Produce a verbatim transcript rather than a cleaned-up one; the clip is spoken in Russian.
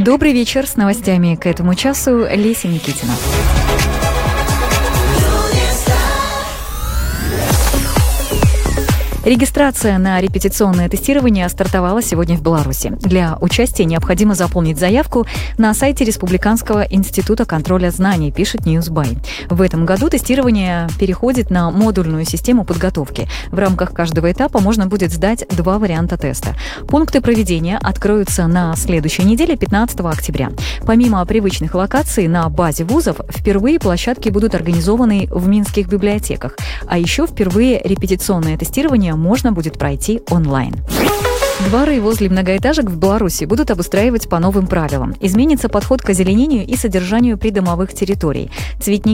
Добрый вечер. С новостями к этому часу Леся Никитина. Регистрация на репетиционное тестирование стартовала сегодня в Беларуси. Для участия необходимо заполнить заявку на сайте Республиканского института контроля знаний, пишет Newsby. В этом году тестирование переходит на модульную систему подготовки. В рамках каждого этапа можно будет сдать два варианта теста. Пункты проведения откроются на следующей неделе, пятнадцатого октября. Помимо привычных локаций на базе вузов, впервые площадки будут организованы в минских библиотеках. А еще впервые репетиционное тестирование можно будет пройти онлайн. Дворы возле многоэтажек в Беларуси будут обустраивать по новым правилам. Изменится подход к озеленению и содержанию придомовых территорий. Цветники